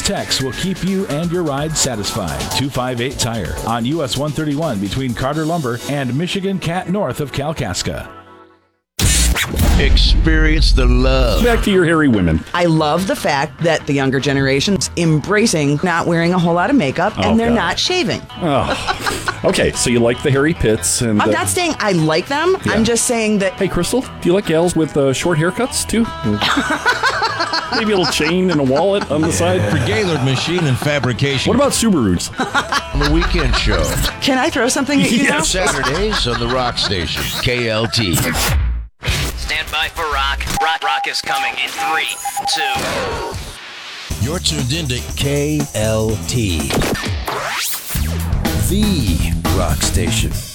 techs will keep you and your ride satisfied. 258 Tire on US 131 between Carter Lumber and Michigan Cat north of Kalkaska. Experience the love. Back to your hairy women. I love the fact that the younger generation's embracing not wearing a whole lot of makeup and they're not shaving. Oh. Okay, so you like the hairy pits. And I'm not saying I like them. Yeah. I'm just saying that... Hey, Crystal, do you like gals with short haircuts, too? Maybe a little chain and a wallet on the side? For Gaylord Machine and Fabrication. What about Subarus? On the weekend show. Can I throw something at you now? Saturdays on the Rock Station, KLT. Stand by for rock. Rock is coming in 3, 2. You're tuned into KLT. The Rock Station.